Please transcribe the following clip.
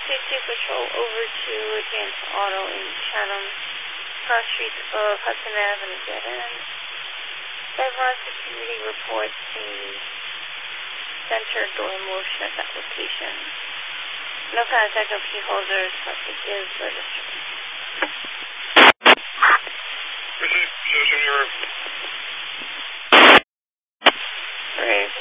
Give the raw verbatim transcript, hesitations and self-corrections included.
State two Patrol over to Advance Auto in Chatham, cross streets of Hudson Avenue, dead end. Chevron Security reports a center door motion at that location. No contact of key holders, message is registered.